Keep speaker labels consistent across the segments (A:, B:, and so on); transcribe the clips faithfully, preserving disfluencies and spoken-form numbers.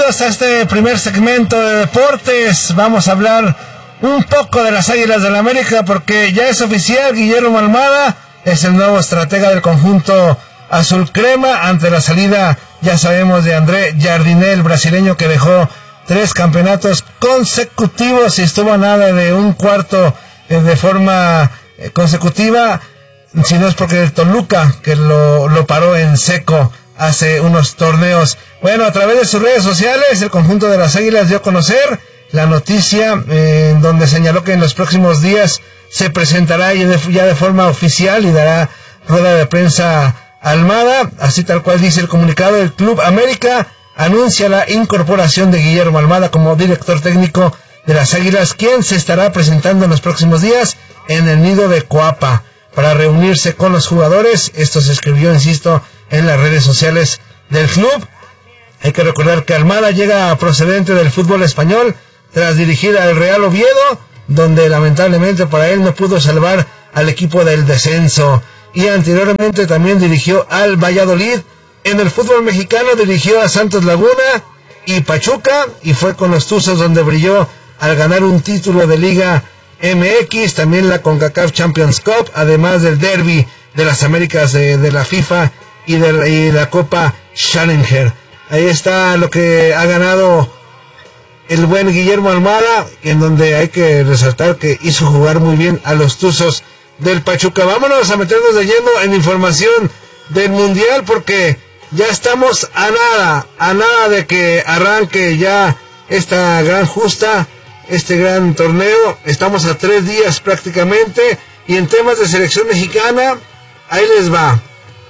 A: bienvenidos a este primer segmento de deportes. Vamos a hablar un poco de las Águilas del América porque ya es oficial, Guillermo Almada es el nuevo estratega del conjunto azul crema ante la salida, ya sabemos, de André Jardiné, el brasileño que dejó tres campeonatos consecutivos y estuvo a nada de un cuarto eh, de forma eh, consecutiva, si no es porque el Toluca que lo, lo paró en seco hace unos torneos. Bueno, a través de sus redes sociales, el conjunto de las Águilas dio a conocer la noticia eh, en donde señaló que en los próximos días se presentará ya de, ya de forma oficial y dará rueda de prensa Almada, así tal cual dice el comunicado. El Club América anuncia la incorporación de Guillermo Almada como director técnico de las Águilas, quien se estará presentando en los próximos días en el nido de Coapa para reunirse con los jugadores. Esto se escribió, insisto, en las redes sociales del club. Hay que recordar que Almada llega procedente del fútbol español tras dirigir al Real Oviedo, donde lamentablemente para él no pudo salvar al equipo del descenso, y anteriormente también dirigió al Valladolid. En el fútbol mexicano dirigió a Santos Laguna y Pachuca, y fue con los Tuzos donde brilló al ganar un título de Liga M X, también la CONCACAF Champions Cup, además del Derby de las Américas de, de la FIFA y de la, y la Copa Challenger. Ahí está lo que ha ganado el buen Guillermo Almada, en donde hay que resaltar que hizo jugar muy bien a los Tuzos del Pachuca. Vámonos a meternos de lleno en información del Mundial, porque ya estamos a nada, a nada de que arranque ya esta gran justa, este gran torneo. Estamos a tres días prácticamente, y en temas de selección mexicana, ahí les va.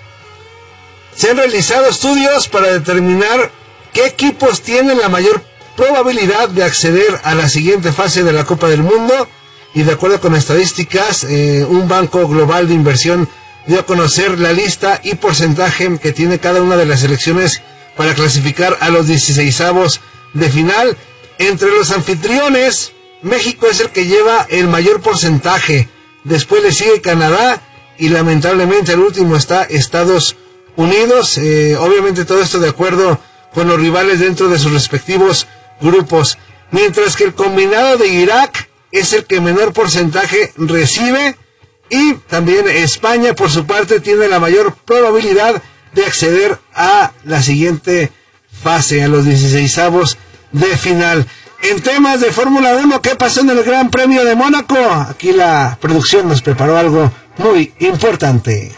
A: Se han realizado estudios para determinar qué equipos tienen la mayor probabilidad de acceder a la siguiente fase de la Copa del Mundo, y de acuerdo con estadísticas, eh, un banco global de inversión dio a conocer la lista y porcentaje que tiene cada una de las selecciones para clasificar a los dieciseisavos de final. Entre los anfitriones, México es el que lleva el mayor porcentaje, después le sigue Canadá y lamentablemente el último está Estados Unidos. Eh, obviamente todo esto de acuerdo con los rivales dentro de sus respectivos grupos, mientras que el combinado de Irak es el que menor porcentaje recibe, y también España por su parte tiene la mayor probabilidad de acceder a la siguiente fase, a los dieciseisavos de final. En temas de Fórmula uno, ¿qué pasó en el Gran Premio de Mónaco? Aquí la producción nos preparó algo muy importante.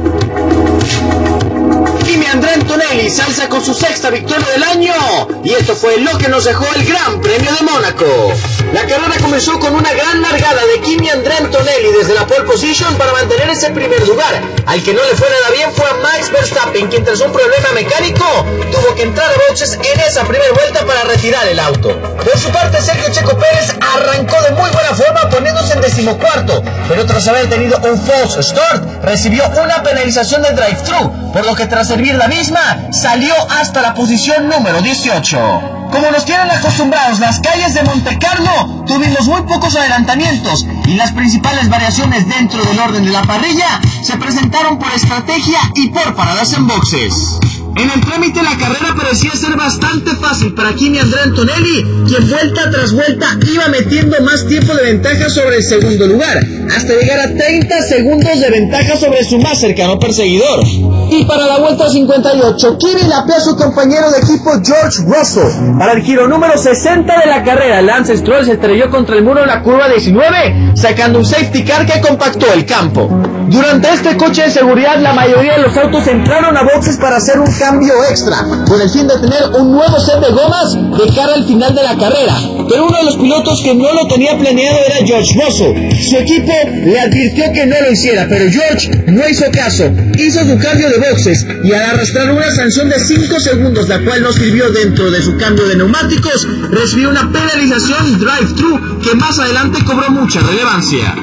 B: Kimi André Antonelli se alza con su sexta victoria del año, y esto fue lo que nos dejó el Gran Premio de Mónaco. La carrera comenzó con una gran largada de Kimi André Antonelli desde la pole position para mantener ese primer lugar. Al que no le fue nada bien fue a Max Verstappen, quien tras un problema mecánico tuvo que entrar a boxes en esa primera vuelta para retirar el auto. Por su parte, Sergio Checo Pérez arrancó de muy buena forma poniéndose en decimocuarto, pero tras haber tenido un false start recibió una penalización de drive-thru, por lo que tras servir la misma salió hasta la posición número dieciocho. Como nos tienen acostumbrados las calles de Monte Carlo, tuvimos muy pocos adelantamientos, y las principales variaciones dentro del orden de la parrilla se presentaron por estrategia y por paradas en boxes. En el trámite la carrera parecía ser bastante fácil para Kimi André Antonelli, quien vuelta tras vuelta iba metiendo más tiempo de ventaja sobre el segundo lugar, hasta llegar a treinta segundos de ventaja sobre su más cercano perseguidor. Y para la vuelta cincuenta y ocho, Kimi lapeó a su compañero de equipo George Russell. Para el giro número sesenta de la carrera, Lance Stroll se estrelló contra el muro en la curva diecinueve, sacando un safety car que compactó el campo. Durante este coche de seguridad, la mayoría de los autos entraron a boxes para hacer un cambio extra, con el fin de tener un nuevo set de gomas de cara al final de la carrera. Pero uno de los pilotos que no lo tenía planeado era George Russell. Su equipo le advirtió que no lo hiciera, pero George no hizo caso, hizo su cambio de boxes, y al arrastrar una sanción de cinco segundos, la cual no sirvió dentro de su cambio de neumáticos, recibió una penalización drive-thru que más adelante cobró mucha relevancia.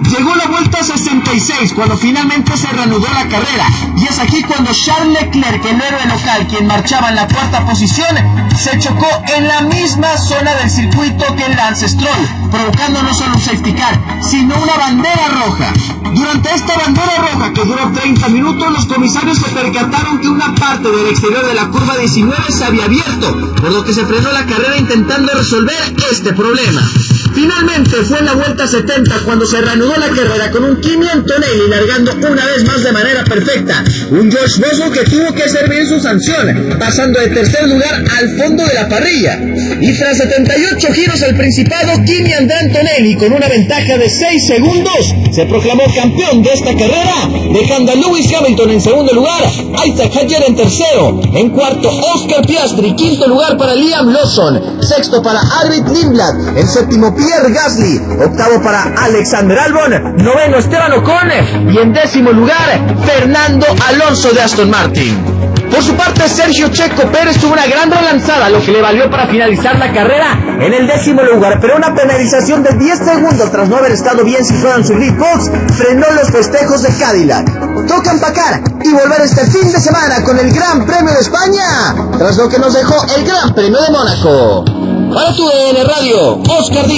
B: Llegó la vuelta sesenta y seis cuando finalmente se reanudó la carrera, y es aquí cuando Charles Leclerc, el héroe local, quien marchaba en la cuarta posición, se chocó en la misma zona del circuito que el Lance Stroll, provocando no solo un safety car, sino una bandera roja. Durante esta bandera roja, que duró treinta minutos, los comisarios se percataron que una parte del exterior de la curva diecinueve se había abierto, por lo que se frenó la carrera intentando resolver este problema. Finalmente fue en la vuelta setenta cuando se reanudó la carrera con un Kimi Antonelli largando una vez más de manera perfecta, un George Russell que tuvo que servir su sanción, pasando de tercer lugar al fondo de la parrilla. Y tras setenta y ocho giros el Principado, Kimi André Antonelli, con una ventaja de seis segundos, se proclamó campeón de esta carrera, dejando a Lewis Hamilton en segundo lugar, Isaac Hadjar en tercero, en cuarto Oscar Piastri, quinto lugar para Liam Lawson, sexto para Arvid Lindblad, en séptimo Pierre Gasly, octavo para Alexander Albon, noveno Esteban Ocon y en décimo lugar Fernando Alonso de Aston Martin. Por su parte, Sergio Checo Pérez tuvo una gran relanzada, lo que le valió para finalizar la carrera en el décimo lugar, pero una penalización de diez segundos tras no haber estado bien situado en su grid box frenó los festejos de Cadillac. Toca empacar y volver este fin de semana con el Gran Premio de España, tras lo que nos dejó el Gran Premio de Mónaco. Para tu D N Radio, Oscar Díaz.